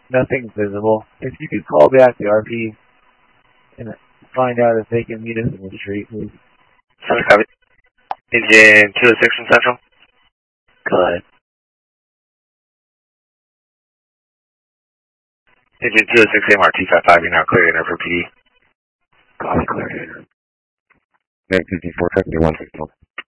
Nothing's visible. If you could call back the RP and find out if they can meet us in the street, please. Center copy. Engine 206 from Central. Go ahead. Engine 206 MRT55, you're now clear enter for PD. Copy, clear enter. Meg 54, 71 signal.